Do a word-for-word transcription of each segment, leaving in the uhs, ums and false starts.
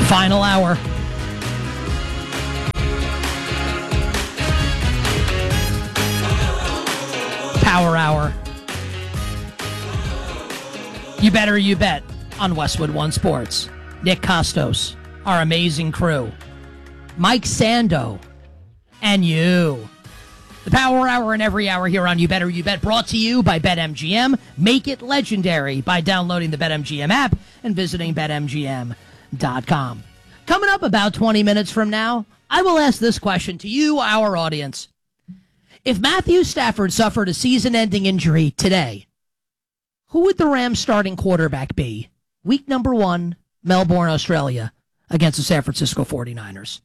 Final hour. Power hour. You better you bet on Westwood One Sports. Nick Costos, our amazing crew. Mike Sando, and you. The Power Hour and every hour here on You Better You Bet, brought to you by BetMGM. Make it legendary by downloading the BetMGM app and visiting Bet M G M dot com. Coming up about twenty minutes from now, I will ask this question to you, our audience. If Matthew Stafford suffered a season-ending injury today, who would the Rams starting quarterback be? Week number one, Melbourne, Australia, against the San Francisco forty-niners.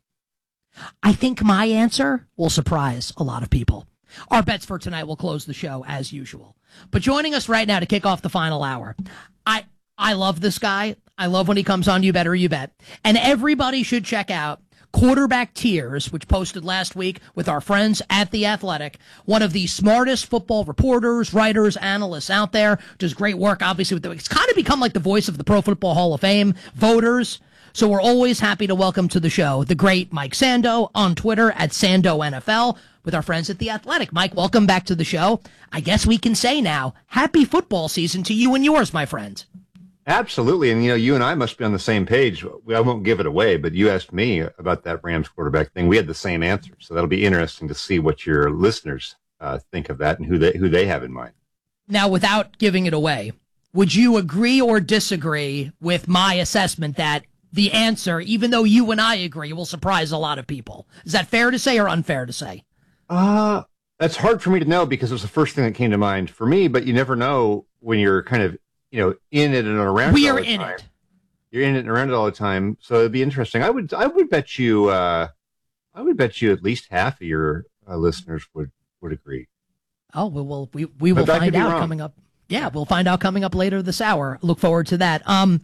I think my answer will surprise a lot of people. Our bets for tonight will close the show as usual. But joining us right now to kick off the final hour, I I love this guy. I love when he comes on You Better You Bet. And everybody should check out Quarterback Tiers, which posted last week with our friends at The Athletic. One of the smartest football reporters, writers, analysts out there. Does great work, obviously. With the, it's kind of become like the voice of the Pro Football Hall of Fame voters. So we're always happy to welcome to the show the great Mike Sando on Twitter at Sando N F L with our friends at The Athletic. Mike, welcome back to the show. I guess we can say now, happy football season to you and yours, my friend. Absolutely. And, you know, you and I must be on the same page. I won't give it away, but you asked me about that Rams quarterback thing. We had the same answer. So that'll be interesting to see what your listeners uh, think of that and who they, who they have in mind. Now, without giving it away, would you agree or disagree with my assessment that the answer, even though you and I agree, will surprise a lot of people? Is that fair to say or unfair to say? Uh, that's hard for me to know because it was the first thing that came to mind for me, but you never know when you're kind of, you know, in it and around we it all are the in time. it. You're in it and around it all the time, so it'd be interesting. I would, I would bet you, uh, I would bet you at least half of your uh, listeners would, would agree. Oh, well, well we we will find out coming up. Yeah, we'll find out coming up later this hour. Look forward to that. Um,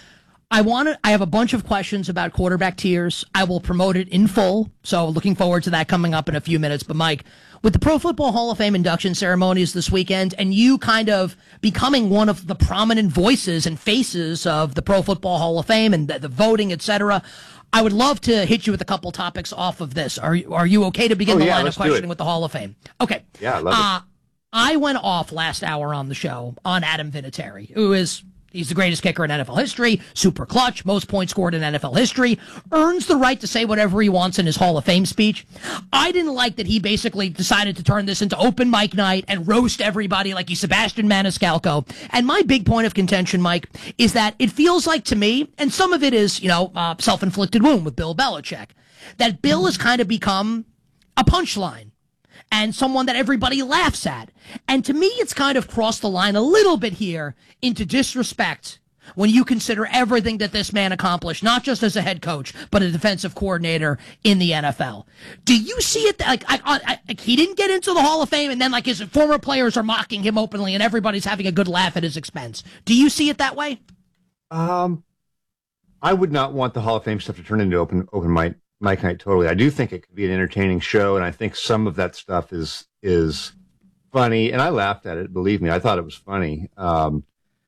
I want to. I have a bunch of questions about Quarterback Tiers. I will promote it in full. So looking forward to that coming up in a few minutes. But Mike, with the Pro Football Hall of Fame induction ceremonies this weekend, and you kind of becoming one of the prominent voices and faces of the Pro Football Hall of Fame and the, the voting, et cetera, I would love to hit you with a couple topics off of this. Are you, are you okay to begin oh, the yeah, line of questioning with the Hall of Fame? Okay. Yeah, I love uh, it. I went off last hour on the show on Adam Vinatieri, who is... He's the greatest kicker in N F L history, super clutch, most points scored in N F L history, earns the right to say whatever he wants in his Hall of Fame speech. I didn't like that he basically decided to turn this into open mic night and roast everybody like he's Sebastian Maniscalco. And my big point of contention, Mike, is that it feels like to me, and some of it is, you know, uh, self-inflicted wound with Bill Belichick, that Bill has kind of become a punchline and someone that everybody laughs at. And to me, it's kind of crossed the line a little bit here into disrespect when you consider everything that this man accomplished, not just as a head coach, but a defensive coordinator in the N F L. Do you see it? Like, I, I, I, he didn't get into the Hall of Fame, and then like his former players are mocking him openly, and everybody's having a good laugh at his expense. Do you see it that way? Um, I would not want the Hall of Fame stuff to turn into open open mic. Mike Knight, totally. I do think it could be an entertaining show, and I think some of that stuff is is funny, and I laughed at it. Believe me, I thought it was funny. Um,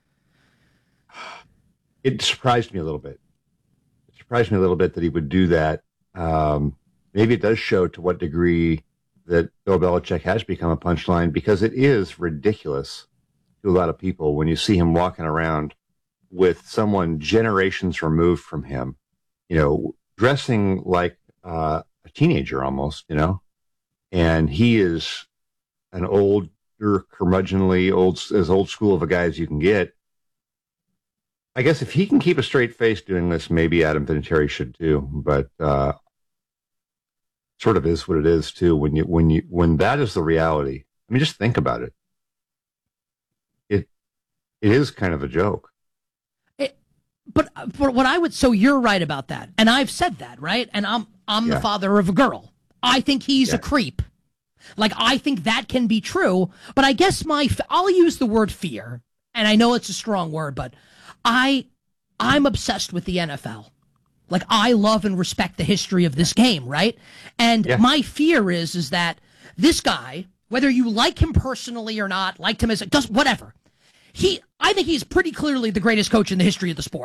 it surprised me a little bit. It surprised me a little bit that he would do that. Um, maybe it does show to what degree that Bill Belichick has become a punchline, because it is ridiculous to a lot of people when you see him walking around with someone generations removed from him, you know, dressing like uh, a teenager almost, you know, and he is an older, curmudgeonly, old, as old school of a guy as you can get. I guess if he can keep a straight face doing this, maybe Adam Vinatieri should too. But uh, sort of is what it is too. When you when you when that is the reality. I mean, just think about it. It it is kind of a joke. But, but what I would, so you're right about that. And I've said that, right? And I'm, I'm yeah. the father of a girl. I think he's yeah. a creep. Like, I think that can be true, but I guess my, I'll use the word fear, and I know it's a strong word, but I, I'm obsessed with the N F L. Like, I love and respect the history of this game, right? And yeah. my fear is, is that this guy, whether you like him personally or not, liked him as a, does whatever. He, I think he's pretty clearly the greatest coach in the history of the sport.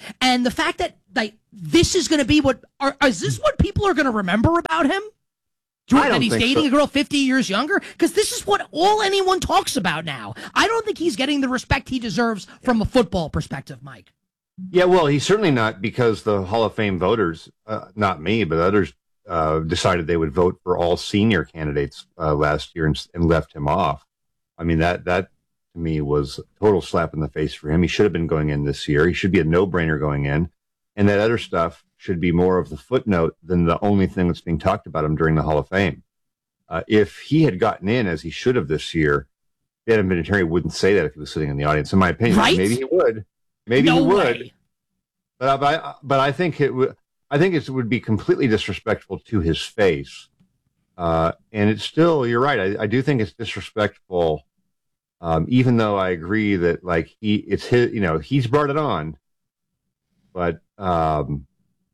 And the fact that like this is going to be what are, is this what people are going to remember about him? Do you I that don't he's think dating so. a girl fifty years younger? Because this is what all anyone talks about now. I don't think he's getting the respect he deserves from a football perspective, Mike. Yeah, well, he's certainly not, because the Hall of Fame voters, uh, not me, but others, uh, decided they would vote for all senior candidates uh, last year and, and left him off. I mean, that that to me was a total slap in the face for him. He should have been going in this year. He should be a no-brainer going in. And that other stuff should be more of the footnote than the only thing that's being talked about him during the Hall of Fame. Uh, if he had gotten in as he should have this year, Adam Vinatieri wouldn't say that if he was sitting in the audience, in my opinion. Right? Maybe he would. Maybe no he would. way. But, but, I, but I think it would. I think it would be completely disrespectful to his face. Uh, and it's still, you're right. I, I do think it's disrespectful, um, even though I agree that, like, he, it's his, you know, he's brought it on. But, um,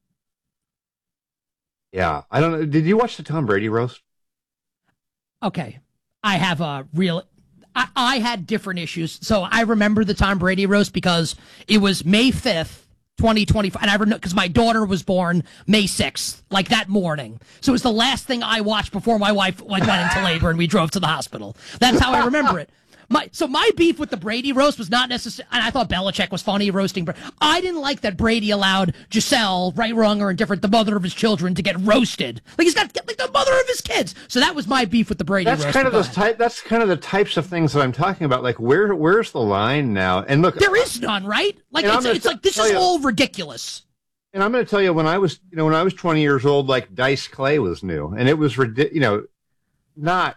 yeah, I don't know. Did you watch the Tom Brady roast? Okay. I have a real. I, I had different issues. So I remember the Tom Brady roast because it was May fifth, twenty twenty-five. And I remember because my daughter was born May sixth, like that morning. So it was the last thing I watched before my wife went into labor and we drove to the hospital. That's how I remember it. My, so my beef with the Brady roast was not necessarily, and I thought Belichick was funny roasting, but I didn't like that Brady allowed Giselle, right, wrong, or indifferent, the mother of his children, to get roasted. Like he's got like the mother of his kids. So that was my beef with the Brady That's roast. kind of those type. That's kind of the types of things that I'm talking about. Like where, where's the line now? And look, there is none, right? Like And it's, I'm it's gonna like this tell is you- all ridiculous. And I'm going to tell you, when I was, you know, when I was twenty years old, like Dice Clay was new, and it was ridiculous. You know, not.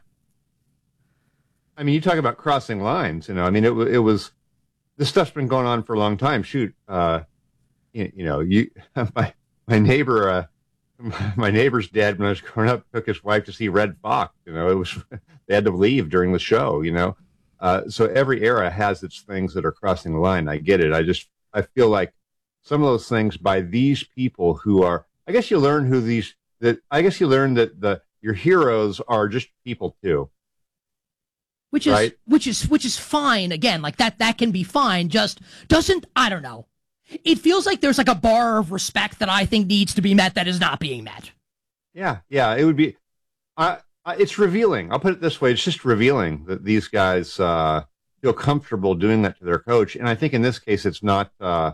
I mean, you talk about crossing lines. You know, I mean, it it was. This stuff's been going on for a long time. Shoot, uh, you, you know, you my my neighbor, uh, my neighbor's dad, when I was growing up, took his wife to see Red Fox. You know, it was they had to leave during the show. You know, uh, so every era has its things that are crossing the line. I get it. I just I feel like some of those things by these people who are, I guess you learn who these, that I guess you learn that the, your heroes are just people too. Which is, right? which is, which is fine. Again, like that, that can be fine. Just doesn't, I don't know. It feels like there's like a bar of respect that I think needs to be met that is not being met. Yeah. Yeah. It would be, I, I it's revealing. I'll put it this way. It's just revealing that these guys, uh, feel comfortable doing that to their coach. And I think in this case, it's not, uh,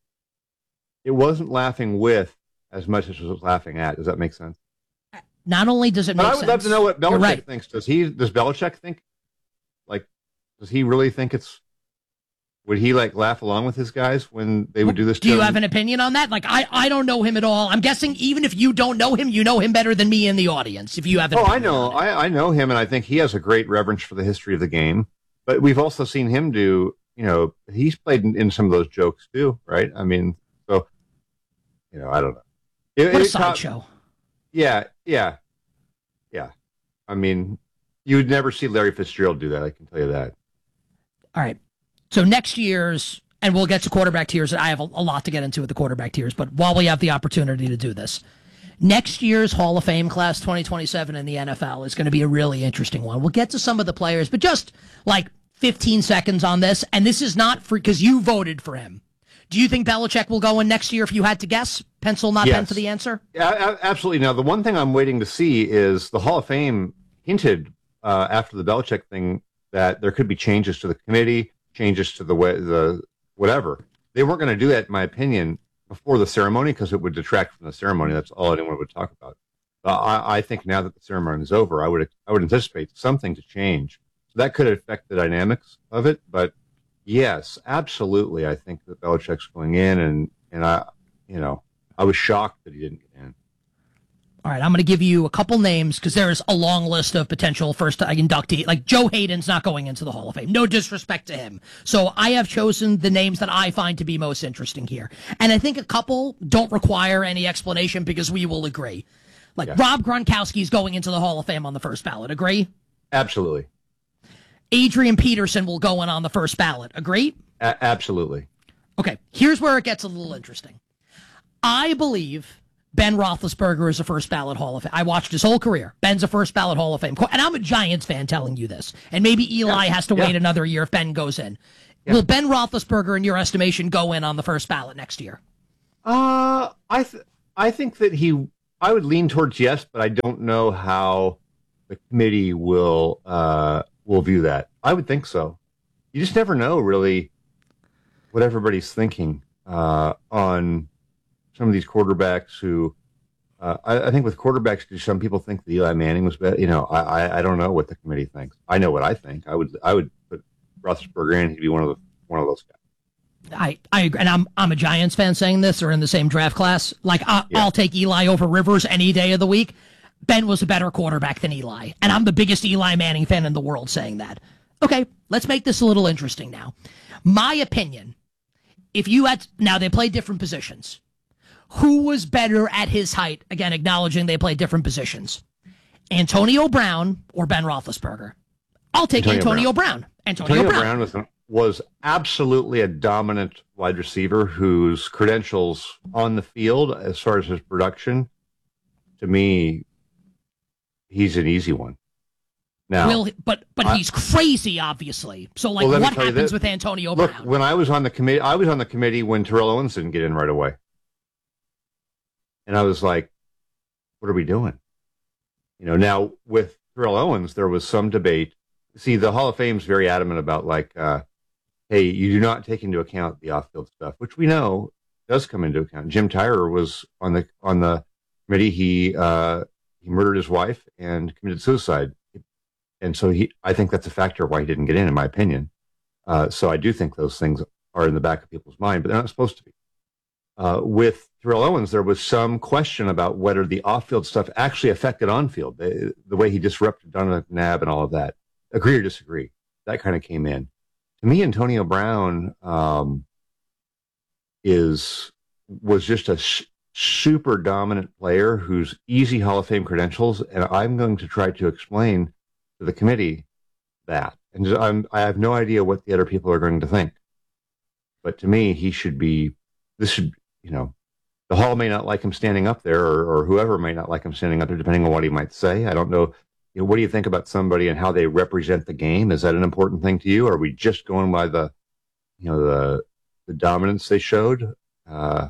it wasn't laughing with as much as it was laughing at. Does that make sense? Not only does it But make I would sense, love to know what you're Belichick right. thinks. Does he, does Belichick think, like, does he really think it's, would he like laugh along with his guys when they would do this? Do you to him? have an opinion on that? Like, I, I don't know him at all. I'm guessing even if you don't know him, you know him better than me in the audience. If you have an Oh, I opinion know. on it. I, I know him, and I think he has a great reverence for the history of the game. But we've also seen him do, you know, he's played in, in some of those jokes too, right? I mean, so, you know, I don't know. It, What a it caught- sideshow. Yeah, yeah, yeah. I mean, you would never see Larry Fitzgerald do that. I can tell you that. All right. So next year's, and we'll get to quarterback tiers. I have a, a lot to get into with the quarterback tiers, but while we have the opportunity to do this, next year's Hall of Fame class twenty twenty-seven in the N F L is going to be a really interesting one. We'll get to some of the players, but just like fifteen seconds on this, and this is not for, because you voted for him. Do you think Belichick will go in next year if you had to guess? Pencil, not pen Yes. for the answer? Yeah, a- absolutely. Now, the one thing I'm waiting to see is the Hall of Fame hinted uh, after the Belichick thing that there could be changes to the committee, changes to the way, the whatever. They weren't going to do that, in my opinion, before the ceremony because it would detract from the ceremony. That's all anyone would talk about. Uh, I, I think now that the ceremony is over, I would I would anticipate something to change. So that could affect the dynamics of it, but yes, absolutely. I think that Belichick's going in, and and I, you know, I was shocked that he didn't get in. All right, I'm going to give you a couple names because there's a long list of potential first inductee. Like Joe Hayden's not going into the Hall of Fame. No disrespect to him. So I have chosen the names that I find to be most interesting here. And I think a couple don't require any explanation because we will agree. Like Yeah. Rob Gronkowski's going into the Hall of Fame on the first ballot. Agree? Absolutely. Adrian Peterson will go in on the first ballot. Agree? A- absolutely. Okay, here's where it gets a little interesting. I believe Ben Roethlisberger is a first ballot Hall of Fame. I watched his whole career. Ben's a first ballot Hall of Fame. And I'm a Giants fan telling you this. And maybe Eli Yeah, has to yeah. wait another year if Ben goes in. Yeah. Will Ben Roethlisberger, in your estimation, go in on the first ballot next year? Uh, I th- I think that he. I would lean towards yes, but I don't know how the committee will uh, will view that. I would think so. You just never know, really, what everybody's thinking uh, on some of these quarterbacks who. Uh, I, I think with quarterbacks, some people think that Eli Manning was better. You know, I, I I don't know what the committee thinks. I know what I think. I would I would put Roethlisberger in. He'd be one of the one of those guys. I, I agree, and I'm I'm a Giants fan saying this, or in the same draft class. Like I, Yeah. I'll take Eli over Rivers any day of the week. Ben was a better quarterback than Eli, and I'm the biggest Eli Manning fan in the world saying that. Okay, let's make this a little interesting now. My opinion, if you had now they play different positions. Who was better at his height? Again, acknowledging they play different positions. Antonio Brown or Ben Roethlisberger? I'll take Antonio, Antonio Brown. Brown. Antonio, Antonio Brown. Brown was an, was absolutely a dominant wide receiver whose credentials on the field, as far as his production, to me, he's an easy one. Now, Will, but but I, he's crazy, obviously. So, like, well, let me what tell you happens this. with Antonio Look, Brown? when I was on the committee, I was on the committee when Terrell Owens didn't get in right away, and I was like, "What are we doing?" You know. Now with Terrell Owens, there was some debate. See, the Hall of Fame's very adamant about like, uh, hey, you do not take into account the off-field stuff, which we know does come into account. Jim Tyrer was on the on the committee. He uh, he murdered his wife and committed suicide, and so he. I think that's a factor of why he didn't get in, in my opinion. Uh, so I do think those things are in the back of people's mind, but they're not supposed to be. Uh, with Terrell Owens, there was some question about whether the off-field stuff actually affected on-field, the, the way he disrupted Donovan McNabb and all of that. Agree or disagree? That kind of came in. To me, Antonio Brown um, is was just a sh- super dominant player who's easy Hall of Fame credentials, and I'm going to try to explain to the committee that. And I'm, I have no idea what the other people are going to think. But to me, he should be, this should, you know, the Hall may not like him standing up there, or, or whoever may not like him standing up there, depending on what he might say. I don't know. You know, what do you think about somebody and how they represent the game? Is that an important thing to you? Or are we just going by the, you know, the the dominance they showed? Uh,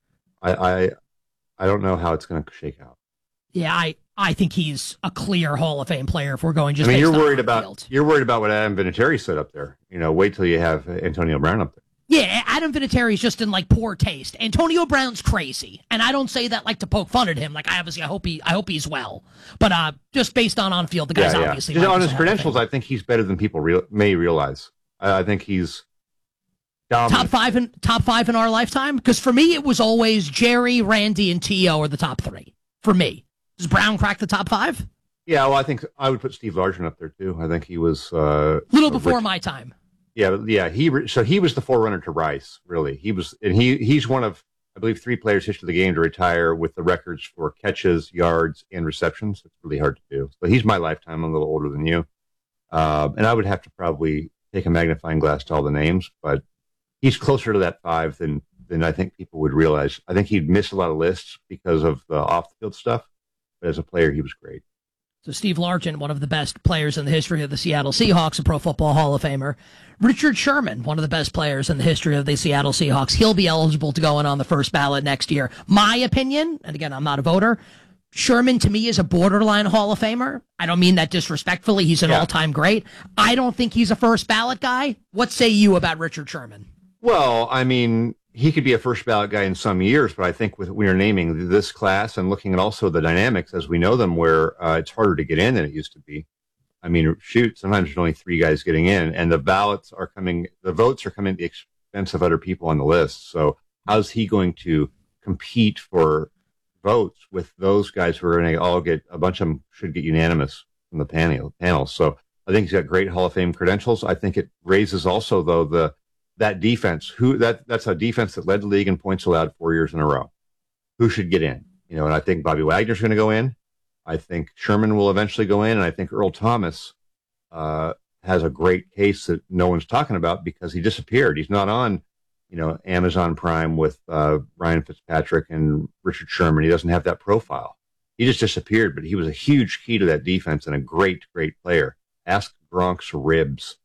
I, I I don't know how it's going to shake out. Yeah, I, I think he's a clear Hall of Fame player if we're going just I mean, based you're on worried on about field. you're worried about what Adam Vinatieri said up there. You know, wait till you have Antonio Brown up there. Yeah, Adam Vinatieri's just in like poor taste. Antonio Brown's crazy, and I don't say that like to poke fun at him. Like I obviously, I hope he, I hope he's well. But uh, just based on on field, the guy's Yeah, yeah. obviously Just might on be his a Hall of credentials, Famer. I think he's better than people real, may realize. I, I think he's dominant. Top five in top five in our lifetime. Because for me, it was always Jerry, Randy, and T O are the top three. For me, does Brown crack the top five? Yeah, well, I think I would put Steve Largent up there too. I think he was uh, A little a before rich- my time. Yeah, yeah. He re- so he was the forerunner to Rice. Really, he was, and he he's one of I believe three players history of the game to retire with the records for catches, yards, and receptions. It's really hard to do. So he's my lifetime. I'm a little older than you, uh, and I would have to probably take a magnifying glass to all the names, but he's closer to that five than than I think people would realize. I think he'd miss a lot of lists because of the off the field stuff, but as a player, he was great. So Steve Largent, one of the best players in the history of the Seattle Seahawks, a Pro Football Hall of Famer. Richard Sherman, one of the best players in the history of the Seattle Seahawks. He'll be eligible to go in on the first ballot next year. My opinion, and again, I'm not a voter, Sherman to me is a borderline Hall of Famer. I don't mean that disrespectfully. He's an Yeah. all-time great. I don't think he's a first ballot guy. What say you about Richard Sherman? Well, I mean, he could be a first ballot guy in some years, but I think with we are naming this class and looking at also the dynamics as we know them, where uh, it's harder to get in than it used to be. I mean, shoot, sometimes there's only three guys getting in, and the ballots are coming, the votes are coming at the expense of other people on the list. So how's he going to compete for votes with those guys who are going to all get, a bunch of them should get unanimous from the panel. panel. So I think he's got great Hall of Fame credentials. I think it raises also, though, the that defense, who that that's a defense that led the league in points allowed four years in a row. Who should get in? You know, and I think Bobby Wagner's going to go in. I think Sherman will eventually go in, and I think Earl Thomas uh, has a great case that no one's talking about because he disappeared. He's not on, you know, Amazon Prime with uh, Ryan Fitzpatrick and Richard Sherman. He doesn't have that profile. He just disappeared, but he was a huge key to that defense and a great, great player. Ask Gronk's ribs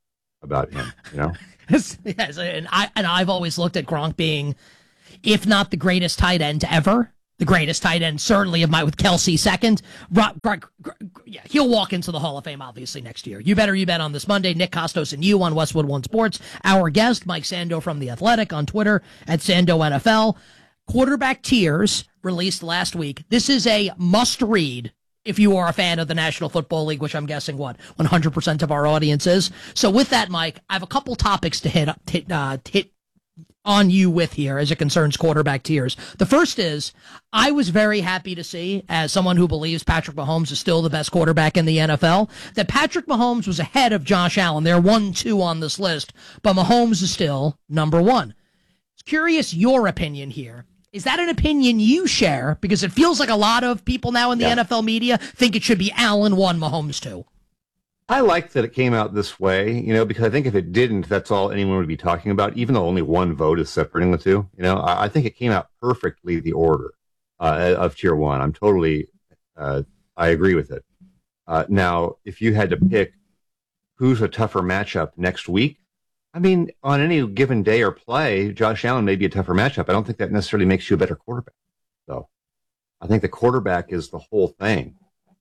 about him, you know? Yes, and I and I've always looked at Gronk being, if not the greatest tight end ever, the greatest tight end certainly of my with Kelsey second. Gronk, Gronk, yeah, he'll walk into the Hall of Fame obviously next year. You better you bet on this Monday. Nick Costos and you on Westwood One Sports. Our guest Mike Sando from The Athletic on Twitter at Sando N F L. Quarterback Tiers released last week. This is a must read if you are a fan of the National Football League, which I'm guessing, what, one hundred percent of our audience is. So with that, Mike, I have a couple topics to hit, hit, uh, hit on you with here as it concerns quarterback tiers. The first is, I was very happy to see, as someone who believes Patrick Mahomes is still the best quarterback in the N F L, that Patrick Mahomes was ahead of Josh Allen. They're one two on this list, but Mahomes is still number one. It's curious your opinion here. Is that an opinion you share? Because it feels like a lot of people now in the yeah. N F L media think it should be Allen one, Mahomes two. I like that it came out this way, you know, because I think if it didn't, that's all anyone would be talking about, even though only one vote is separating the two. You know, I, I think it came out perfectly, the order uh, of tier one. I'm totally, uh, I agree with it. Uh, now, if you had to pick who's a tougher matchup next week, I mean, on any given day or play, Josh Allen may be a tougher matchup. I don't think that necessarily makes you a better quarterback. So I think the quarterback is the whole thing.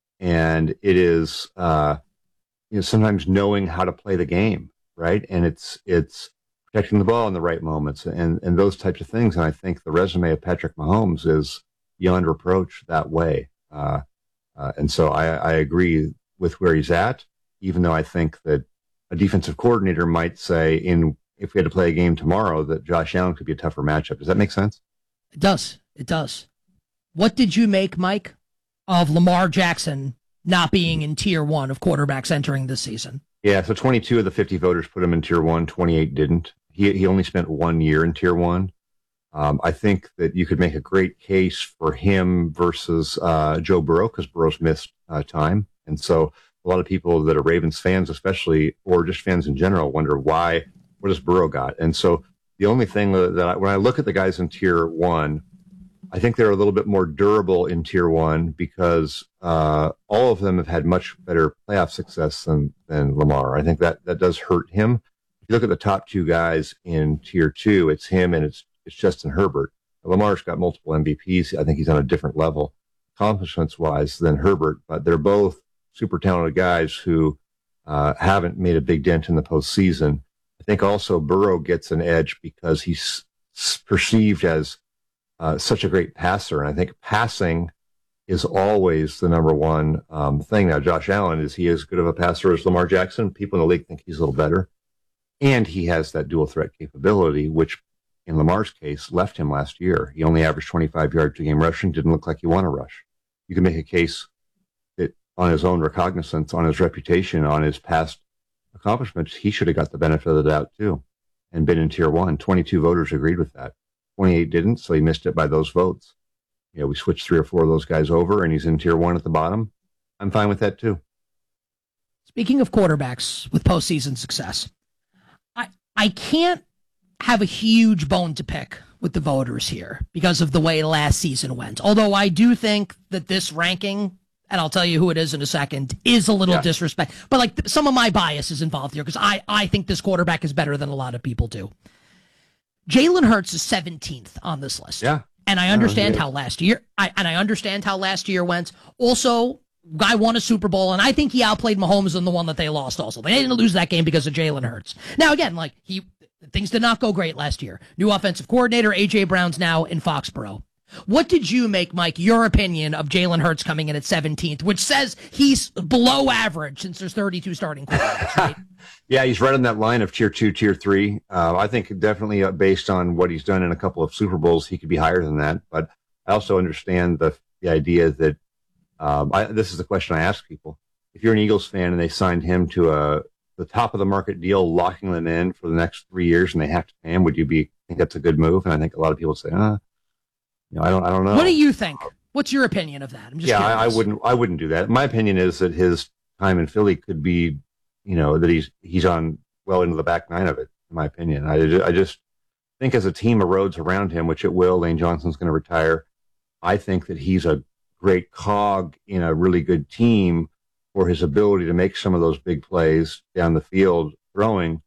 And it is, uh, you know, sometimes knowing how to play the game, right? And it's it's protecting the ball in the right moments and, and those types of things. And I think the resume of Patrick Mahomes is beyond reproach that way. Uh, uh, and so I, I agree with where he's at, even though I think that a defensive coordinator might say, in if we had to play a game tomorrow, that Josh Allen could be a tougher matchup. Does that make sense? It does. It does. What did you make, Mike, of Lamar Jackson not being in tier one of quarterbacks entering this season? Yeah, so twenty-two of the fifty voters put him in tier one, twenty-eight didn't. He he only spent one year in tier one. Um, I think that you could make a great case for him versus uh, Joe Burrow, because Burrow's missed uh, time. And so a lot of people that are Ravens fans, especially, or just fans in general, wonder why, what has Burrow got? And so the only thing that I, when I look at the guys in tier one, I think they're a little bit more durable in tier one because uh, all of them have had much better playoff success than, than Lamar. I think that, that does hurt him. If you look at the top two guys in tier two, it's him and it's, it's Justin Herbert. Lamar's got multiple M V Ps. I think he's on a different level, accomplishments wise, than Herbert, but they're both super talented guys who uh, haven't made a big dent in the postseason. I think also Burrow gets an edge because he's perceived as uh, such a great passer. And I think passing is always the number one um, thing. Now, Josh Allen, is he as good of a passer as Lamar Jackson? People in the league think he's a little better. And he has that dual threat capability, which in Lamar's case left him last year. He only averaged twenty-five yards a game rushing, didn't look like he won a rush. You can make a case on his own recognizance, on his reputation, on his past accomplishments, he should have got the benefit of the doubt too and been in tier one. twenty-two voters agreed with that. twenty-eight didn't, so he missed it by those votes. You know, we switched three or four of those guys over and he's in tier one at the bottom. I'm fine with that too. Speaking of quarterbacks with postseason success, I, I can't have a huge bone to pick with the voters here because of the way last season went. Although I do think that this ranking, and I'll tell you who it is in a second, is a little yeah. disrespect. But like th- some of my bias is involved here because I, I think this quarterback is better than a lot of people do. Jalen Hurts is seventeenth on this list. Yeah. And I understand how last year, I, and I understand how last year went. Also, guy won a Super Bowl, and I think he outplayed Mahomes in the one that they lost also. They didn't lose that game because of Jalen Hurts. Now, again, like he, things did not go great last year. New offensive coordinator, A J Brown's now in Foxborough. What did you make, Mike, your opinion of Jalen Hurts coming in at seventeenth, which says he's below average since there's thirty-two starting quarterbacks, right? Yeah, he's right on that line of tier two, tier three. Uh, I think definitely uh, based on what he's done in a couple of Super Bowls, he could be higher than that. But I also understand the the idea that um, I, this is the question I ask people. If you're an Eagles fan and they signed him to a the top of the market deal, locking them in for the next three years and they have to pay him, would you be think that's a good move? And I think a lot of people say, uh, you know, I don't I don't know. What do you think? What's your opinion of that? I'm just yeah, I, I wouldn't I wouldn't do that. My opinion is that his time in Philly could be, you know, that he's he's on well into the back nine of it, in my opinion. I, I just think as a team erodes around him, which it will, Lane Johnson's going to retire, I think that he's a great cog in a really good team for his ability to make some of those big plays down the field throwing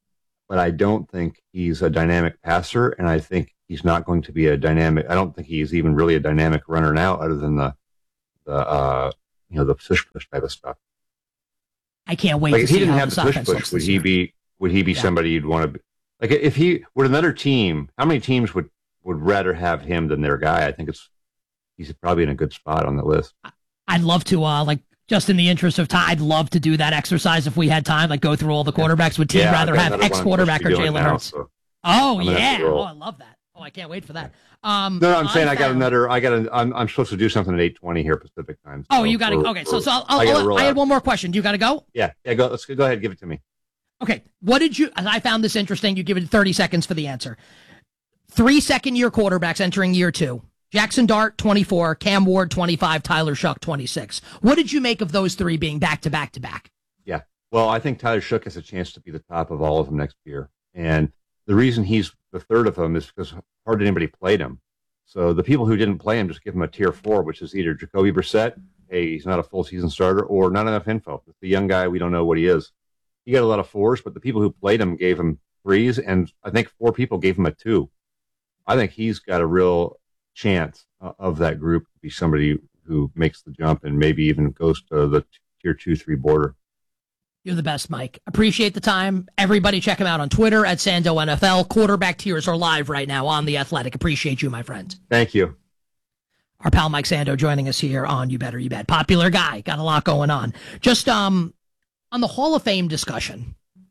but I don't think he's a dynamic passer, and I think he's not going to be a dynamic. I don't think he's even really a dynamic runner now, other than the the uh, you know the push push type of stuff. I can't wait. Like to if he see didn't how have this the push offense push, looks would this he year. be would he be Yeah. somebody you'd want to be? Like if he would another team, how many teams would would rather have him than their guy? I think it's he's probably in a good spot on the list. I'd love to, uh, like, just in the interest of time, I'd love to do that exercise if we had time, like go through all the quarterbacks. Would team Yeah, I've rather got have another X one I'm quarterback or supposed to be Jalen doing now, Hurts? so Oh, I'm gonna have yeah. to roll. Oh, I love that. Oh, I can't wait for that. Um, No, no, I'm saying I got found- another. I got. A, I'm I'm supposed to do something at eight twenty here Pacific time. Oh, so you got to. we're- Okay, so we're- so I'll, I'll, I gotta I'll- roll I had out. one more question. Do you got to go? Yeah, yeah. Go. Let's go. Go ahead. Give it to me. Okay. What did you? I found this interesting. You give it thirty seconds for the answer. Three second year quarterbacks entering year two. Jackson Dart, twenty-four, Cam Ward, twenty-five, Tyler Shuck, twenty-six. What did you make of those three being back to back to back? Yeah. Well, I think Tyler Shook has a chance to be the top of all of them next year, and the reason he's the third of them is because hardly anybody played him. So the people who didn't play him just give him a tier four, which is either Jacoby Brissett, hey, he's not a full season starter, or not enough info. It's the young guy, we don't know what he is. He got a lot of fours, but the people who played him gave him threes, and I think four people gave him a two. I think he's got a real chance uh, of that group to be somebody who makes the jump and maybe even goes to the tier two, three border. You're the best, Mike. Appreciate the time. Everybody check him out on Twitter at Sando N F L. Quarterback tiers are live right now on The Athletic. Appreciate you, my friend. Thank you. Our pal Mike Sando joining us here on You Better You Bet. Popular guy. Got a lot going on. Just um on the Hall of Fame discussion,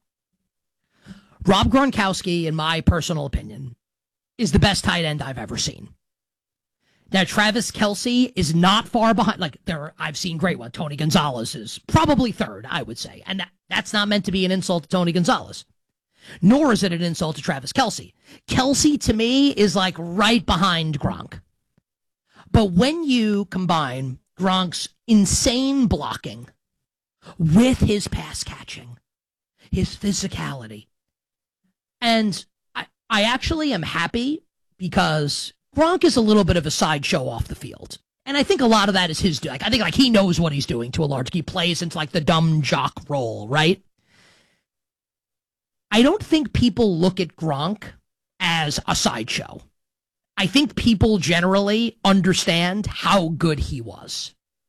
Rob Gronkowski, in my personal opinion, is the best tight end I've ever seen. Now, Travis Kelce is not far behind. Like, there, I've seen great one. Tony Gonzalez is probably third, I would say. And that, that's not meant to be an insult to Tony Gonzalez. Nor is it an insult to Travis Kelce. Kelce, to me, is like right behind Gronk. But when you combine Gronk's insane blocking with his pass catching, his physicality, and I, I actually am happy because Gronk is a little bit of a sideshow off the field. And I think a lot of that is his doing. Like, I think like he knows what he's doing to a large degree. He plays into like the dumb jock role, right? I don't think people look at Gronk as a sideshow. I think people generally understand how good he was.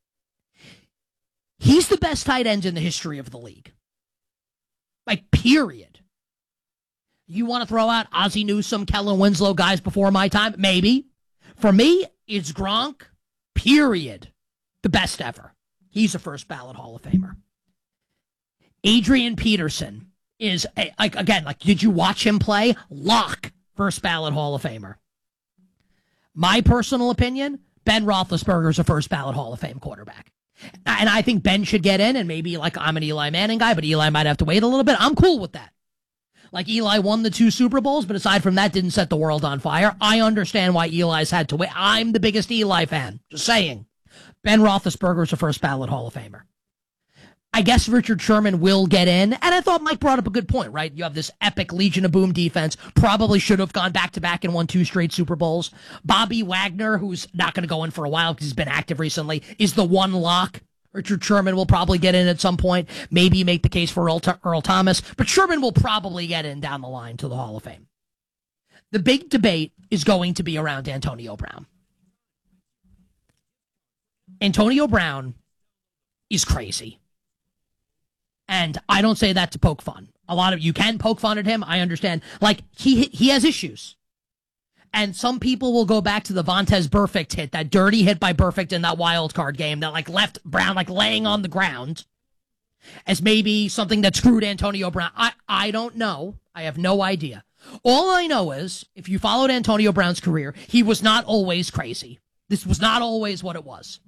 He's the best tight end in the history of the league. Like, period. You want to throw out Ozzie Newsome, Kellen Winslow, guys before my time? Maybe. For me, it's Gronk, period. The best ever. He's a first ballot Hall of Famer. Adrian Peterson is, a, like, again, like, did you watch him play? Lock, first ballot Hall of Famer. My personal opinion, Ben Roethlisberger is a first ballot Hall of Fame quarterback. And I think Ben should get in, and maybe, like, I'm an Eli Manning guy, but Eli might have to wait a little bit. I'm cool with that. Like, Eli won the two Super Bowls, but aside from that, didn't set the world on fire. I understand why Eli's had to wait. I'm the biggest Eli fan. Just saying. Ben Roethlisberger is a first ballot Hall of Famer. I guess Richard Sherman will get in, and I thought Mike brought up a good point, right? You have this epic Legion of Boom defense, probably should have gone back-to-back and won two straight Super Bowls. Bobby Wagner, who's not going to go in for a while because he's been active recently, is the one lock. Richard Sherman will probably get in at some point. Maybe make the case for Earl, Earl Thomas, but Sherman will probably get in down the line to the Hall of Fame. The big debate is going to be around Antonio Brown. Antonio Brown is crazy. And I don't say that to poke fun. A lot of you can poke fun at him. I understand. Like, he he has issues. And some people will go back to the Vontaze Burfict hit, that dirty hit by Burfict in that wild card game that like left Brown like laying on the ground as maybe something that screwed Antonio Brown. I, I don't know. I have no idea. All I know is if you followed Antonio Brown's career, he was not always crazy. This was not always what it was.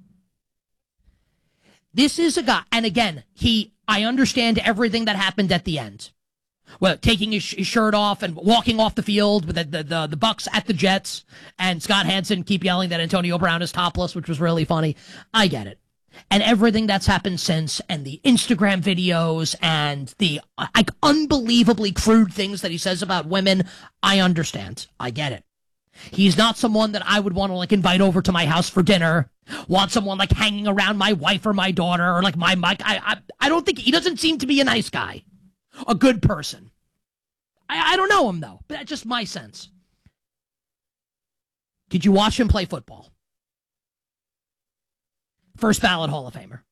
This is a guy, and again, he, I understand everything that happened at the end. Well, taking his, his shirt off and walking off the field with the, the, the, the Bucks at the Jets, and Scott Hansen keep yelling that Antonio Brown is topless, which was really funny. I get it. And everything that's happened since, and the Instagram videos, and the like unbelievably crude things that he says about women, I understand. I get it. He's not someone that I would want to like invite over to my house for dinner. Want someone like hanging around my wife or my daughter or like my Mike. I, I I don't think he doesn't seem to be a nice guy, a good person. I, I don't know him, though, but that's just my sense. Did you watch him play football? First ballot Hall of Famer.